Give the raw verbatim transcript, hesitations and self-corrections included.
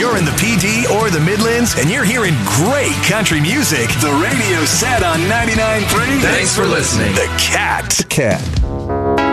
you're in the P D or the Midlands and you're hearing great country music, the radio's set on ninety-nine point three. Thanks for listening. The Cat. The Cat.